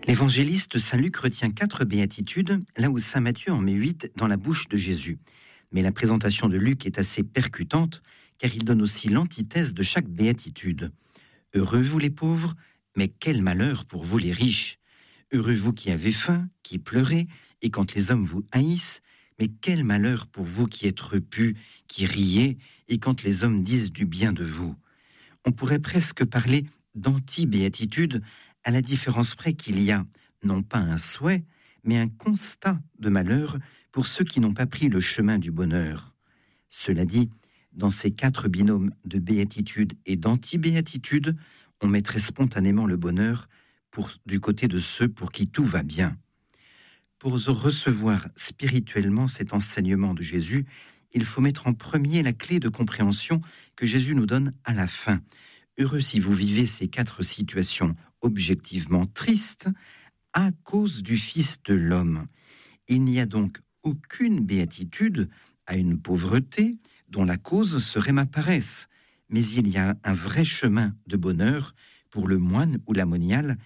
L'évangéliste Saint Luc retient 4 béatitudes, là où Saint Matthieu en met 8 dans la bouche de Jésus. Mais la présentation de Luc est assez percutante, car il donne aussi l'antithèse de chaque béatitude. Heureux vous les pauvres, mais quel malheur pour vous les riches. Heureux vous qui avez faim, qui pleurez, et quand les hommes vous haïssent, mais quel malheur pour vous qui êtes repus, qui riez, et quand les hommes disent du bien de vous. On pourrait presque parler d'anti-béatitude, à la différence près qu'il y a non pas un souhait, mais un constat de malheur pour ceux qui n'ont pas pris le chemin du bonheur. Cela dit, dans ces 4 binômes de béatitude et d'anti-béatitude, on mettrait spontanément le bonheur du côté de ceux pour qui tout va bien. Pour recevoir spirituellement cet enseignement de Jésus, il faut mettre en premier la clé de compréhension que Jésus nous donne à la fin. Heureux si vous vivez ces 4 situations objectivement tristes à cause du Fils de l'homme. Il n'y a donc aucune béatitude à une pauvreté dont la cause serait ma paresse, mais il y a un vrai chemin de bonheur pour le moine ou la moniale